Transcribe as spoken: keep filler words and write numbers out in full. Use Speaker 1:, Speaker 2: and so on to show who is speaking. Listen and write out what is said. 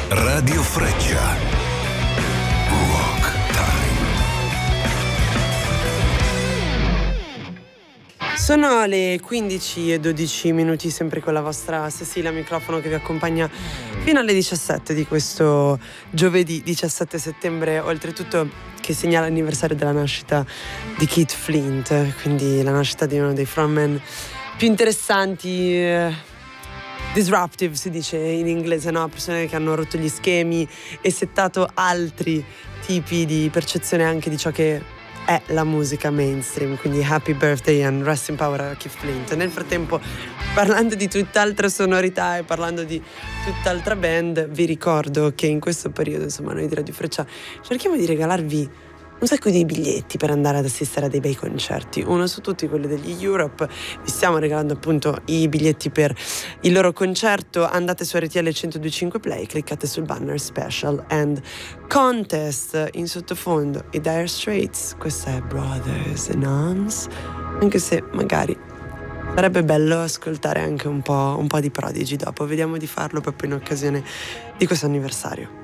Speaker 1: Radio Freccia. Rock Time.
Speaker 2: Sono le quindici e dodici minuti, sempre con la vostra Cecilia microfono che vi accompagna fino alle diciassette di questo giovedì diciassette settembre, oltretutto che segna l'anniversario della nascita di Keith Flint, quindi la nascita di uno dei frontman più interessanti, eh, disruptive si dice in inglese, no? Persone che hanno rotto gli schemi e settato altri tipi di percezione anche di ciò che è la musica mainstream. Quindi happy birthday and rest in power a Keith Flint. Nel frattempo, parlando di tutt'altra sonorità e parlando di tutt'altra band, vi ricordo che in questo periodo, insomma, noi di Radio Freccia cerchiamo di regalarvi un sacco di biglietti per andare ad assistere a dei bei concerti. Uno su tutti, quelli degli Europe. Vi stiamo regalando appunto i biglietti per il loro concerto. Andate su R T L centodue e cinque Play, cliccate sul banner Special and Contest. In sottofondo i Dire Straits. Questa è Brothers in Arms, anche se magari sarebbe bello ascoltare anche un po', un po' di Prodigy dopo. Vediamo di farlo proprio in occasione di questo anniversario.